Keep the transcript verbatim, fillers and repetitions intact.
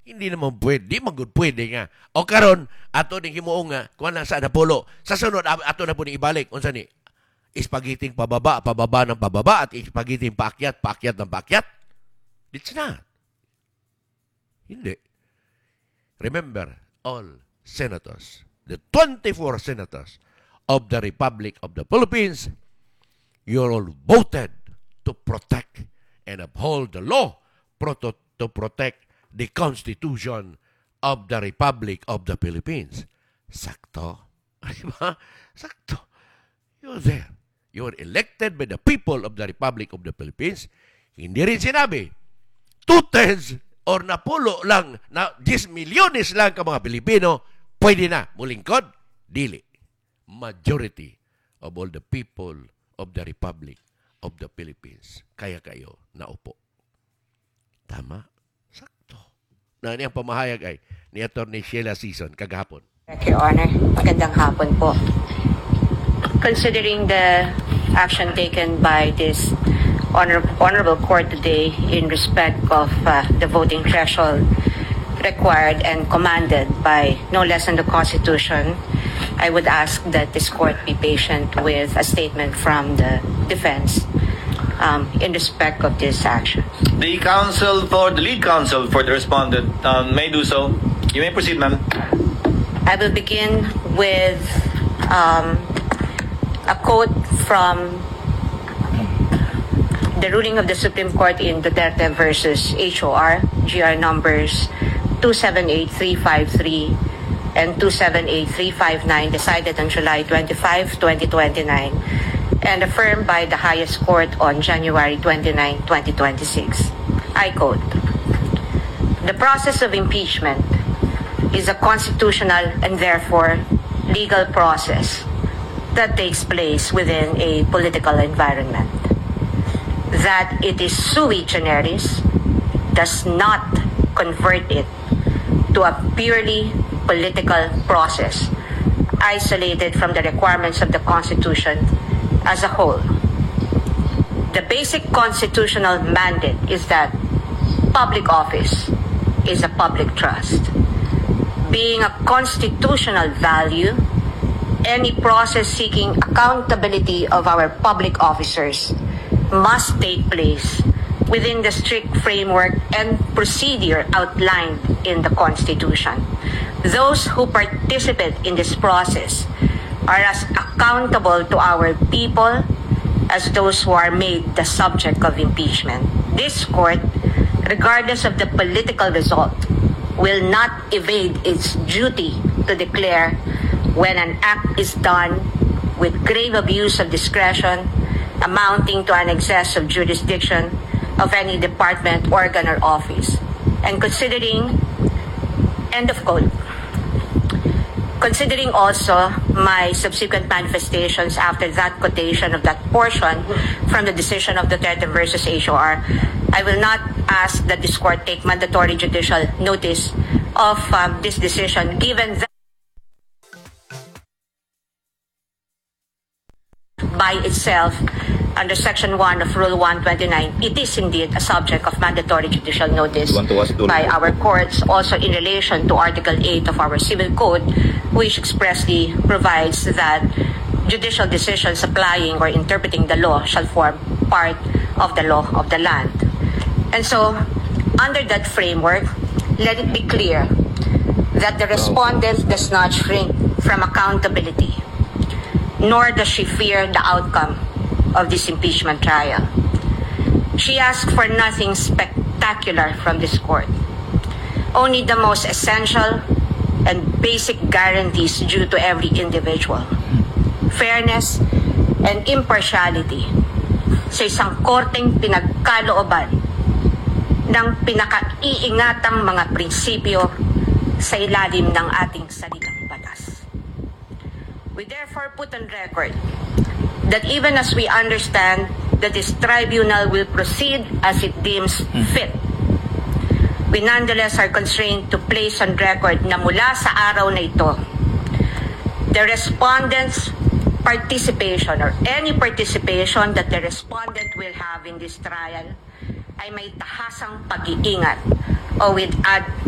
Hindi naman pwede, di man good pwede nga. O karon ato ning himuong nga kuan lang sa Napulo. Sa sunod ato na po ni ibalik unsa ni? Ispagiting pababa, pababa ng pababa at ispagiting paakyat, paakyat ng paakyat. It's not. Hindi. Remember, all senators, the twenty-four senators of the Republic of the Philippines, you all voted to protect and uphold the law, to, to protect the Constitution of the Republic of the Philippines. Sakto. Diba? Sakto. You're there. You're elected by the people of the Republic of the Philippines. Hindi rin sinabi, two-thirds or napulo lang, na ten milyones lang ka mga Pilipino, pwede na, mulingkod. Dili. Majority of all the people of the Republic of the Philippines. Kaya kayo naupo. Tama? Sakto. Na niyang pamahayag ay ni Attorney Sheila Sison kagahapon. Your Honor, magandang hapon po. Considering the action taken by this honor, honorable court today in respect of uh, the voting threshold required and commanded by no less than the Constitution, I would ask that this court be patient with a statement from the defense um, in respect of this action. The counsel for the lead counsel for the respondent um, may do so. You may proceed, ma'am. I will begin with um, a quote from the ruling of the Supreme Court in Duterte versus H O R, G R numbers two seven eight three five three and two seven eight three five nine, decided on July twenty-fifth, twenty twenty-nine, and affirmed by the highest court on January twenty-ninth, twenty twenty-six. I quote, "The process of impeachment is a constitutional and therefore legal process that takes place within a political environment. That it is sui generis does not convert it to a purely political process isolated from the requirements of the Constitution as a whole. The basic constitutional mandate is that public office is a public trust. Being a constitutional value, any process seeking accountability of our public officers must take place within the strict framework and procedure outlined in the Constitution. Those who participate in this process are as accountable to our people as those who are made the subject of impeachment. This court, regardless of the political result, will not evade its duty to declare when an act is done with grave abuse of discretion amounting to an excess of jurisdiction of any department, organ, or office. And considering, end of quote, considering also my subsequent manifestations after that quotation of that portion from the decision of Duterte versus H O R, I will not ask that this court take mandatory judicial notice of um, this decision, given that by itself, under Section one of Rule one twenty-nine, it is indeed a subject of mandatory judicial notice by our courts, also in relation to Article eight of our Civil Code, which expressly provides that judicial decisions applying or interpreting the law shall form part of the law of the land. And so, under that framework, let it be clear that the respondent does not shrink from accountability, nor does she fear the outcome of this impeachment trial. She asked for nothing spectacular from this court, only the most essential and basic guarantees due to every individual: fairness and impartiality sa isang korteng pinagkalooban ng pinakaiingatang mga prinsipyo sa ilalim ng ating saligang batas. We therefore put on record that even as we understand that this tribunal will proceed as it deems fit, we nonetheless are constrained to place on record na mula sa araw na ito, the respondent's participation or any participation that the respondent will have in this trial ay may tahasang pag-iingat o with ad